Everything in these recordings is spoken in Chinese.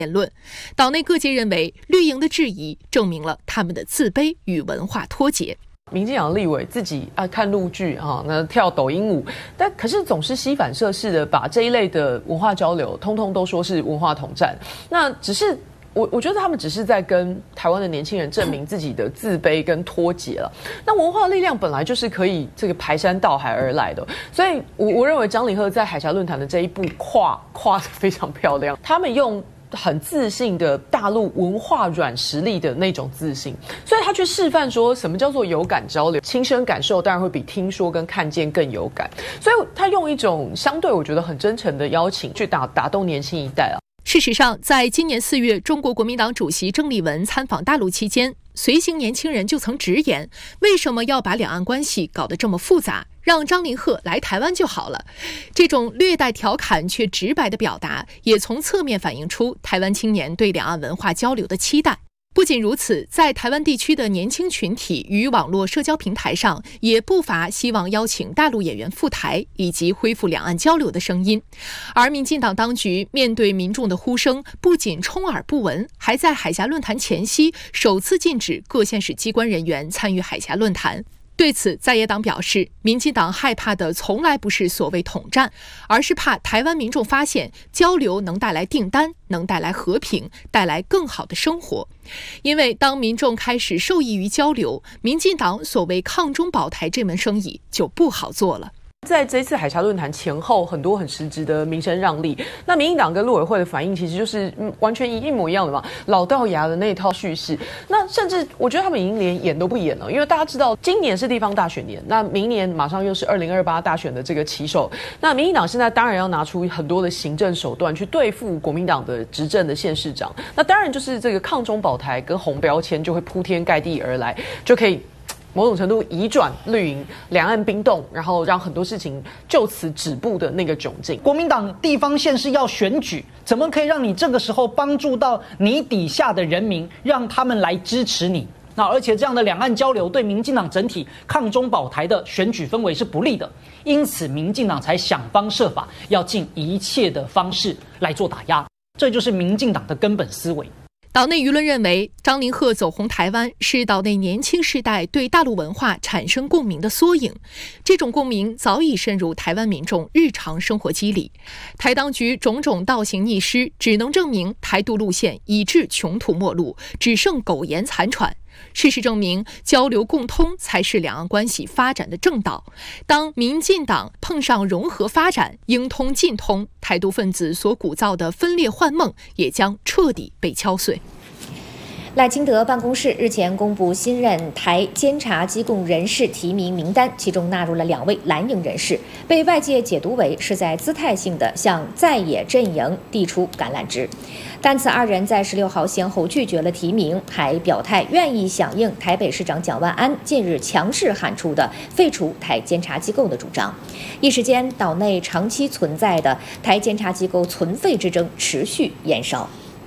言论。岛内各界认为，绿营的质疑证明了他们的自卑与文化脱节。 民进党立委自己看陆剧那跳抖音舞，但可是总是吸反射式的把这一类的文化交流，通通都说是文化统战。那只是我觉得他们只是在跟台湾的年轻人证明自己的自卑跟脱节了。那文化力量本来就是可以这个排山倒海而来的，所以我认为张凌赫在海峡论坛的这一步跨得非常漂亮。他们用很自信的大陆文化软实力的那种自信，所以他去示范说什么叫做有感交流，亲身感受当然会比听说跟看见更有感，所以他用一种相对我觉得很真诚的邀请去打动年轻一代。 事实上，在今年4月，中国国民党主席郑丽文参访大陆期间，随行年轻人就曾直言，为什么要把两岸关系搞得这么复杂，让张凌赫来台湾就好了。这种略带调侃却直白的表达，也从侧面反映出台湾青年对两岸文化交流的期待。不仅如此，在台湾地区的年轻群体与网络社交平台上，也不乏希望邀请大陆演员赴台以及恢复两岸交流的声音。而民进党当局面对民众的呼声，不仅充耳不闻，还在海峡论坛前夕首次禁止各县市机关人员参与海峡论坛。对此，在野党表示，民进党害怕的从来不是所谓统战，而是怕台湾民众发现交流能带来订单，能带来和平，带来更好的生活。因为当民众开始受益于交流，民进党所谓抗中保台这门生意就不好做了。 在这次海峡论坛前后，很多很实质的民生让利，那民进党跟陆委会的反应其实就是完全一模一样的嘛，老掉牙的那一套叙事。那甚至我觉得他们已经连演都不演了，因为大家知道今年是地方大选年，那明年马上又是2028大选的这个起手，那民进党现在当然要拿出很多的行政手段去对付国民党的执政的县市长，那当然就是这个抗中保台跟红标签就会铺天盖地而来，就可以某种程度移转绿营两岸冰冻，然后让很多事情就此止步的那个窘境。 国民党地方县市要选举，怎么可以让你这个时候帮助到你底下的人民，让他们来支持你？那而且这样的两岸交流对民进党整体抗中保台的选举氛围是不利的，因此民进党才想方设法要尽一切的方式来做打压，这就是民进党的根本思维。 岛内舆论认为，张凌赫走红台湾是岛内年轻世代对大陆文化产生共鸣的缩影，这种共鸣早已渗入台湾民众日常生活机理。台当局种种倒行逆施，只能证明台独路线已至穷途末路，只剩苟延残喘。事实证明，交流共通才是两岸关系发展的正道。当民进党碰上融合发展、应通尽通，台独分子所鼓噪的分裂幻梦也将彻底被敲碎。 赖清德办公室日前公布新任台监察机构人事提名名单，其中纳入了2位蓝营人士，被外界解读为是在姿态性的向在野阵营递出橄榄枝。但此2人在16号先后拒绝了提名，还表态愿意响应台北市长蒋万安近日强势喊出的废除台监察机构的主张。一时间，岛内长期存在的台监察机构存废之争持续延烧。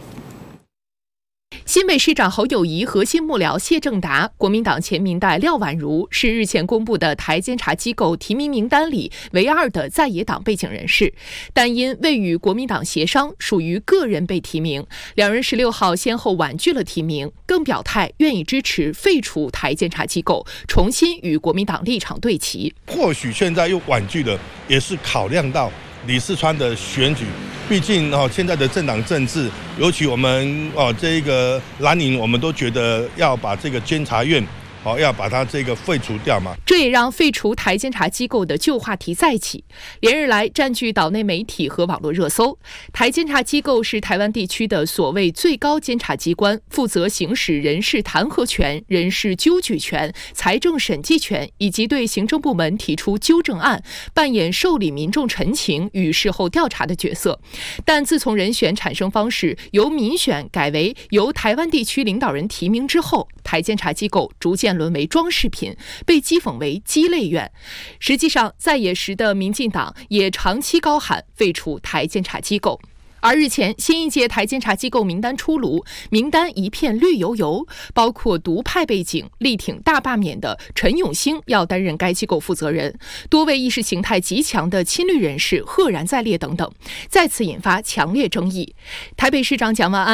新北市长侯友宜核心幕僚谢正达、国民党前民代廖婉如是日前公布的台监察机构提名名单里唯2的在野党背景人士，但因未与国民党协商，属于个人被提名。2人16号先后婉拒了提名，更表态愿意支持废除台监察机构，重新与国民党立场对齐。 或许现在又婉拒了，也是考量到李四川的选举，毕竟现在的政党政治，尤其我们这个蓝营，我们都觉得要把这个监察院要把它这个废除掉嘛。 这也让废除台监察机构的旧话题再起，连日来占据岛内媒体和网络热搜。台监察机构是台湾地区的所谓最高监察机关，负责行使人事弹劾权、人事纠举权、财政审计权，以及对行政部门提出纠正案，扮演受理民众陈情与事后调查的角色。但自从人选产生方式由民选改为由台湾地区领导人提名之后，台监察机构逐渐沦为装饰品，被讥讽为鸡肋院。实际上，在野时的民进党也长期高喊废除台监察机构。 而日前，新一届台监察机构名单出炉，名单一片绿油油，包括独派背景、力挺大罢免的陈永兴要担任该机构负责人，多位意识形态极强的亲绿人士赫然在列等等，再次引发强烈争议。台北市长蒋万安